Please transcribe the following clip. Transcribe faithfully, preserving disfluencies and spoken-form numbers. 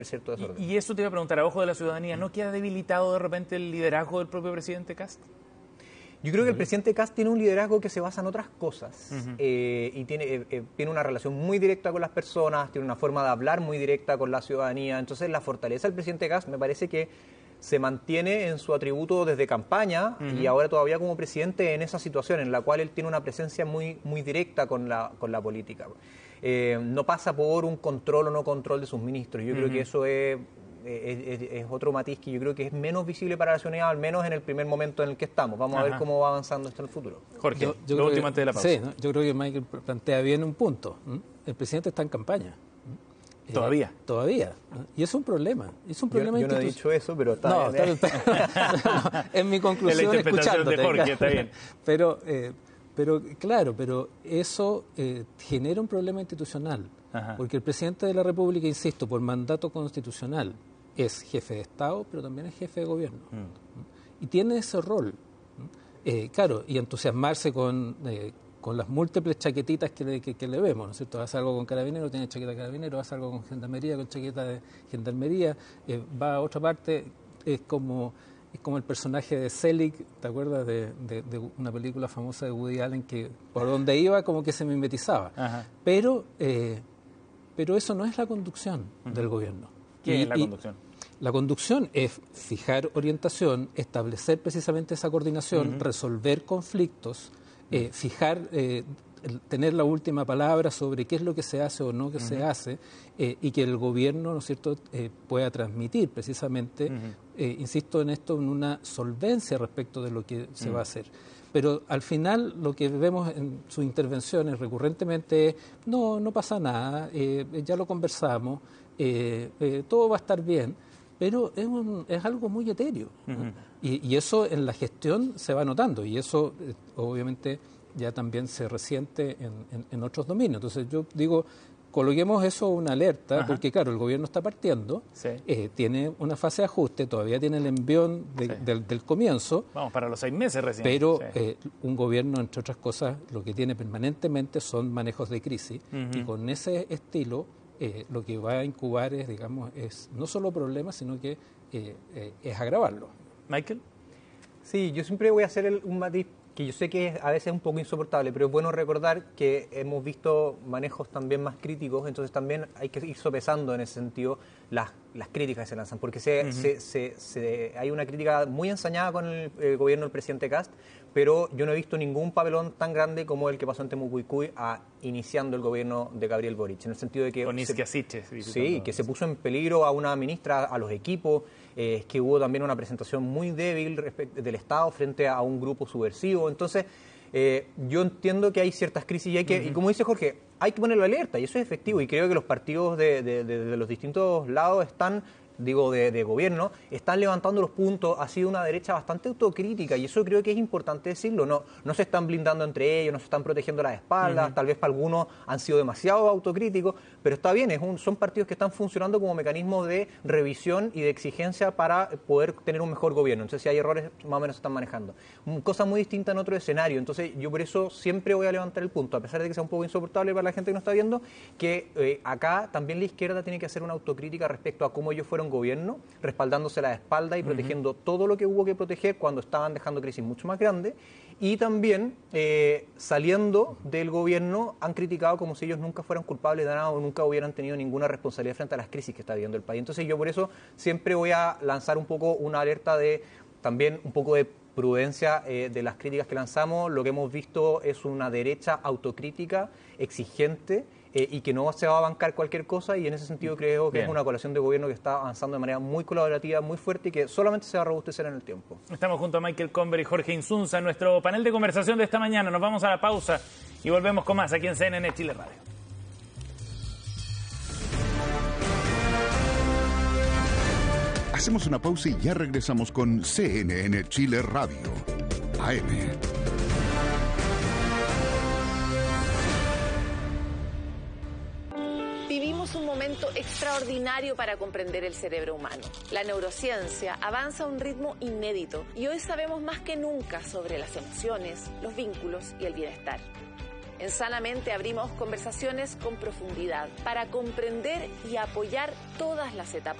cierto desorden. Y, y eso te iba a preguntar, a ojo de la ciudadanía, ¿no queda debilitado de repente el liderazgo del propio presidente Kast? Yo creo que el presidente Kast tiene un liderazgo que se basa en otras cosas Uh-huh. eh, y tiene, eh, eh, tiene una relación muy directa con las personas, tiene una forma de hablar muy directa con la ciudadanía. Entonces la fortaleza del presidente Kast me parece que se mantiene en su atributo desde campaña uh-huh. y ahora todavía como presidente en esa situación en la cual él tiene una presencia muy, muy directa con la, con la política. Eh, no pasa por un control o no control de sus ministros. Yo uh-huh. creo que eso es... Es, es, es otro matiz que yo creo que es menos visible para la ciudadanía, al menos en el primer momento en el que estamos. Vamos Ajá. a ver cómo va avanzando esto en el futuro. Jorge, yo, yo lo último que, antes de la pausa. Sí, ¿no? Yo creo que Michael plantea bien un punto. ¿no? El presidente está en campaña. ¿Todavía? Eh, todavía. ¿no? Y es un problema. Es un problema yo, yo no he dicho eso, pero está no, bien. Está, está, no, es mi conclusión es la escuchándote. De Jorge, está bien. Pero, eh, pero claro, pero eso eh, genera un problema institucional. Ajá. Porque el presidente de la República, insisto, por mandato constitucional, es jefe de Estado, pero también es jefe de gobierno. Mm. Y tiene ese rol. Eh, claro, y entusiasmarse con, eh, con las múltiples chaquetitas que le, que, que le vemos, ¿no es cierto? Hace algo con carabinero, tiene chaqueta de carabinero, hace algo con gendarmería, con chaqueta de gendarmería, eh, va a otra parte, es como, es como el personaje de Selig, ¿te acuerdas? De, de, de una película famosa de Woody Allen que por donde iba como que se mimetizaba. Ajá. Pero, eh, pero eso no es la conducción uh-huh. del gobierno. ¿Qué y, es la conducción? La conducción es fijar orientación, establecer precisamente esa coordinación, uh-huh. resolver conflictos, uh-huh. eh, fijar, eh, tener la última palabra sobre qué es lo que se hace o no que uh-huh. se hace, eh, y que el gobierno, ¿no es cierto?, eh, pueda transmitir precisamente, uh-huh. eh, insisto en esto, en una solvencia respecto de lo que se uh-huh. va a hacer. Pero al final lo que vemos en sus intervenciones recurrentemente es, no, no pasa nada, eh, ya lo conversamos, eh, eh, todo va a estar bien, pero es, un, es algo muy etéreo. ¿no? Uh-huh. y, y eso en la gestión se va notando, y eso eh, obviamente ya también se resiente en, en, en otros dominios. Entonces yo digo, coloquemos eso una alerta, Ajá. porque claro, el gobierno está partiendo, sí. eh, tiene una fase de ajuste, todavía tiene el envión de, sí. del, del comienzo. Vamos para los seis meses recién. Pero sí. eh, un gobierno, entre otras cosas, lo que tiene permanentemente son manejos de crisis, uh-huh. y con ese estilo eh, lo que va a incubar es, digamos, es no solo problemas, sino que eh, eh, es agravarlo. Michael. Sí, yo siempre voy a hacer el, un matiz que yo sé que es a veces un poco insoportable, pero es bueno recordar que hemos visto manejos también más críticos, entonces también hay que ir sopesando en ese sentido las, las críticas que se lanzan, porque se, uh-huh. se, se, se, hay una crítica muy ensañada con el, el gobierno del presidente Kast, pero yo no he visto ningún papelón tan grande como el que pasó en Temucuicui a iniciando el gobierno de Gabriel Boric, en el sentido de que... Con se, Asiche, sí, que se puso en peligro a una ministra, a los equipos, eh, que hubo también una presentación muy débil respecto del Estado frente a un grupo subversivo. Entonces, eh, yo entiendo que hay ciertas crisis y hay que, uh-huh. y como dice Jorge, hay que ponerlo alerta, y eso es efectivo, y creo que los partidos de, de, de, de los distintos lados están... digo, de, de gobierno, están levantando los puntos, ha sido una derecha bastante autocrítica, y eso creo que es importante decirlo, no, no se están blindando entre ellos, no se están protegiendo las espaldas, uh-huh. tal vez para algunos han sido demasiado autocríticos, pero está bien, es un, son partidos que están funcionando como mecanismo de revisión y de exigencia para poder tener un mejor gobierno, entonces si hay errores, más o menos se están manejando. Cosa muy distinta en otro escenario, entonces yo por eso siempre voy a levantar el punto, a pesar de que sea un poco insoportable para la gente que nos está viendo, que eh, acá también la izquierda tiene que hacer una autocrítica respecto a cómo ellos fueron gobierno, respaldándose la espalda y protegiendo uh-huh. todo lo que hubo que proteger cuando estaban dejando crisis mucho más grandes, y también eh, saliendo del gobierno han criticado como si ellos nunca fueran culpables de nada o nunca hubieran tenido ninguna responsabilidad frente a las crisis que está viviendo el país. Entonces yo por eso siempre voy a lanzar un poco una alerta de también un poco de prudencia eh, de las críticas que lanzamos. Lo que hemos visto es una derecha autocrítica, exigente, Eh, y que no se va a bancar cualquier cosa, y en ese sentido creo que Bien. es una coalición de gobierno que está avanzando de manera muy colaborativa, muy fuerte, y que solamente se va a robustecer en el tiempo. Estamos junto a Michael Comber y Jorge Insunza en nuestro panel de conversación de esta mañana. Nos vamos a la pausa y volvemos con más aquí en C N N Chile Radio. Hacemos una pausa y ya regresamos con C N N Chile Radio A M. Vivimos un momento extraordinario para comprender el cerebro humano. La neurociencia avanza a un ritmo inédito y hoy sabemos más que nunca sobre las emociones, los vínculos y el bienestar. En Sanamente abrimos conversaciones con profundidad para comprender y apoyar todas las etapas